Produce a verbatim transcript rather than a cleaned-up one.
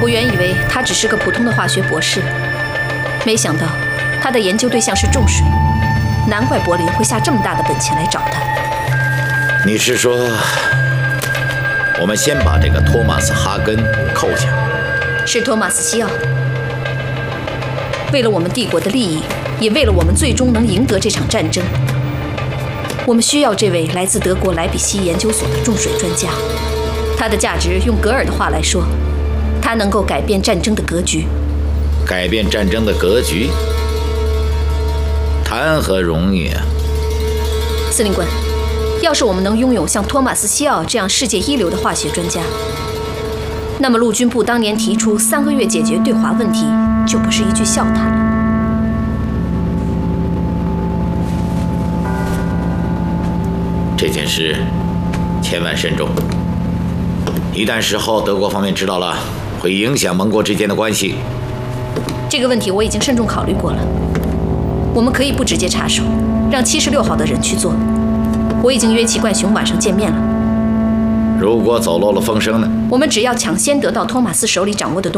我原以为他只是个普通的化学博士，没想到他的研究对象是重水，难怪柏林会下这么大的本钱来找他。 你是说，我们先把这个托马斯·哈根扣下？ 是托马斯·西奥。为了我们帝国的利益，也为了我们最终能赢得这场战争，我们需要这位来自德国莱比锡研究所的重水专家。他的价值，用格尔的话来说，他能够改变战争的格局。 改变战争的格局，谈何容易啊！ 司令官，要是我们能拥有像托马斯·西奥这样世界一流的化学专家，那么陆军部当年提出三个月解决对华问题，就不是一句笑谈了。 这件事千万慎重，一旦事后德国方面知道了，会影响盟国之间的关系。 这个问题我已经慎重考虑过了，我们可以不直接插手，让七十六号的人去做。我已经约齐冠雄晚上见面了。 如果走漏了风声呢？ 我们只要抢先得到托马斯手里掌握的东西。